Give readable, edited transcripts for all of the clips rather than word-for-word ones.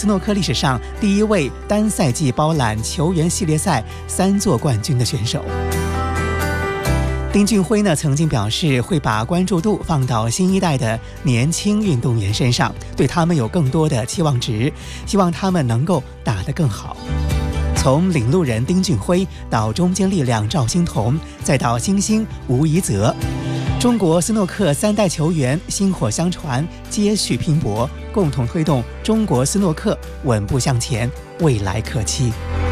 斯诺克历史上第一位单赛季包揽球员系列赛3座冠军的选手。丁俊晖呢曾经表示会把关注度放到新一代的年轻运动员身上，对他们有更多的期望值，希望他们能够打得更好。从领路人丁俊晖到中坚力量赵心童，再到新星吴怡泽，中国斯诺克3代球员薪火相传，接续拼搏，共同推动中国斯诺克稳步向前，未来可期。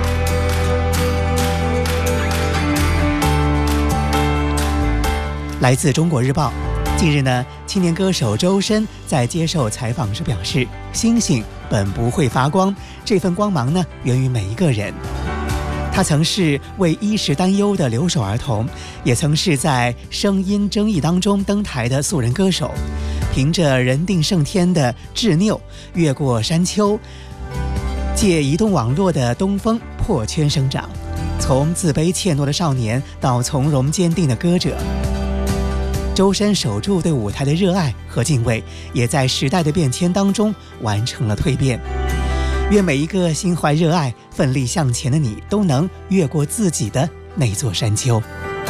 来自中国日报，近日呢，青年歌手周深在接受采访时表示，星星本不会发光，这份光芒呢源于每一个人。他曾是为衣食担忧的留守儿童，也曾是在声音争议当中登台的素人歌手，凭着人定胜天的执拗，越过山丘，借移动网络的东风破圈生长，从自卑怯懦的少年到从容坚定的歌者。周深守住对舞台的热爱和敬畏，也在时代的变迁当中完成了蜕变。愿每一个心怀热爱、奋力向前的你，都能越过自己的那座山丘。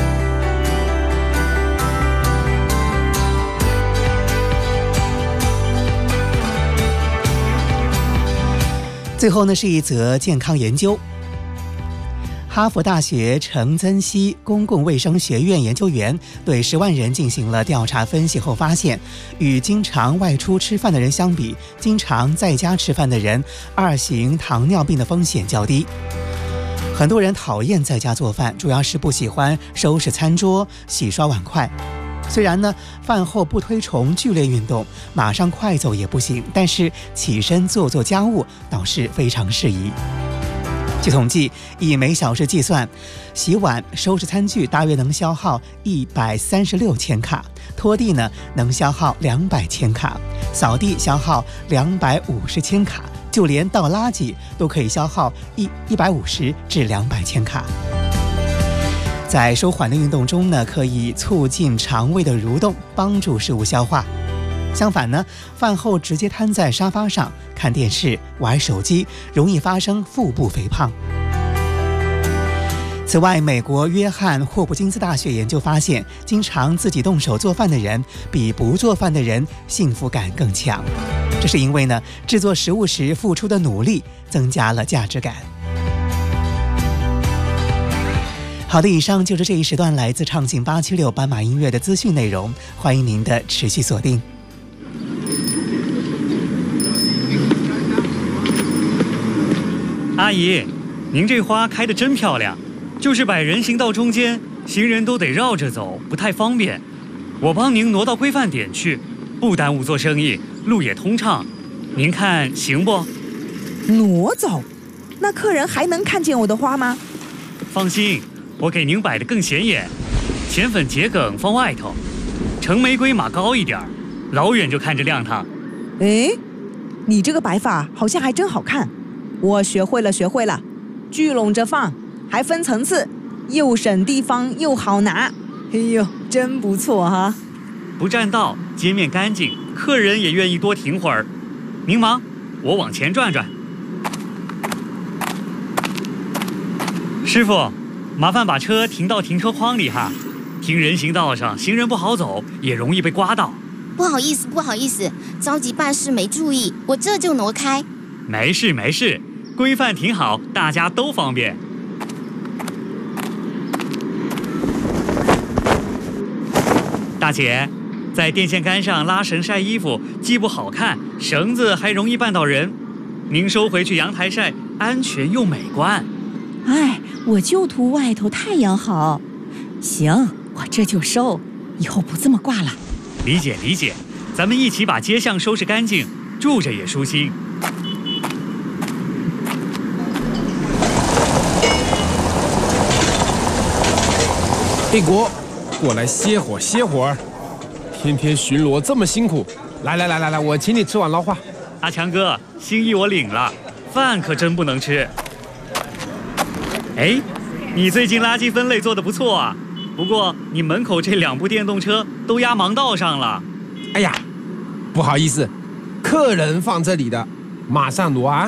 最后呢，是一则健康研究。哈佛大学陈增熙公共卫生学院研究员对10万人进行了调查分析后发现，与经常外出吃饭的人相比，经常在家吃饭的人2型糖尿病的风险较低。很多人讨厌在家做饭，主要是不喜欢收拾餐桌、洗刷碗筷。虽然呢，饭后不推崇剧烈运动，马上快走也不行，但是起身做家务倒是非常适宜。据统计，以每小时计算，洗碗、收拾餐具大约能消耗136千卡，拖地呢能消耗200千卡，扫地消耗250千卡，就连倒垃圾都可以消耗150至200千卡。在收缓的运动中呢，可以促进肠胃的蠕动，帮助食物消化。相反呢，饭后直接瘫在沙发上看电视、玩手机，容易发生腹部肥胖。此外，美国约翰霍普金斯大学研究发现，经常自己动手做饭的人，比不做饭的人幸福感更强。这是因为呢，制作食物时付出的努力增加了价值感。好的，以上就是这一时段来自畅行876斑马音乐的资讯内容，欢迎您的持续锁定。 阿姨，您这花开得真漂亮，就是摆人行道中间，行人都得绕着走，不太方便。我帮您挪到规范点去，不耽误做生意，路也通畅。您看行不？ 挪走？那客人还能看见我的花吗？ 放心，我给您摆得更显眼，浅粉桔梗放外头，橙玫瑰码高一点，老远就看着亮堂。 哎，你这个摆法好像还真好看。我学会了，聚拢着放，还分层次，又省地方又好拿。哎呦，真不错哈！ 不占道，街面干净，客人也愿意多停会儿。您忙，我往前转转。师傅，麻烦把车停到停车筐里哈。停人行道上，行人不好走，也容易被刮到。 不好意思，着急办事没注意，我这就挪开。 没事，规范停好，大家都方便。大姐，在电线杆上拉绳晒衣服，既不好看，绳子还容易绊到人。您收回去阳台晒，安全又美观。 哎，我就图外头太阳好。行，我这就收，以后不这么挂了。 理解，咱们一起把街巷收拾干净，住着也舒心。 帝国，过来歇会儿。天天巡逻这么辛苦，来，我请你吃碗捞化。 阿强哥，心意我领了，饭可真不能吃。哎，你最近垃圾分类做得不错啊，不过你门口这2部电动车都压盲道上了。 哎呀，不好意思，客人放这里的，马上挪啊。